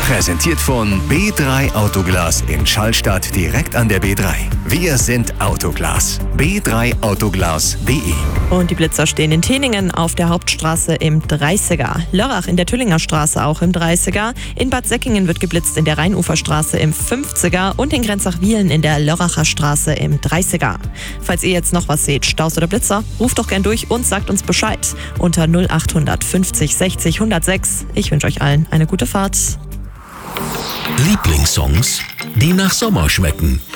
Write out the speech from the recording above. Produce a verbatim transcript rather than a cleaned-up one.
Präsentiert von B drei Autoglas in Schallstadt direkt an der B drei. Wir sind Autoglas. b drei autoglas punkt de. Und die Blitzer stehen in Teningen auf der Hauptstraße im dreißiger. Lörrach in der Tüllinger Straße auch im dreißiger. In Bad Säckingen wird geblitzt in der Rheinuferstraße im fünfziger und in Grenzach-Wiehlen in der Lörracher Straße im dreißiger. Falls ihr jetzt noch was seht, Staus oder Blitzer, ruft doch gern durch und sagt uns Bescheid unter null acht fünfzig sechzig hundertsechs. Ich wünsche euch allen eine gute Fahrt. Lieblingssongs, die nach Sommer schmecken.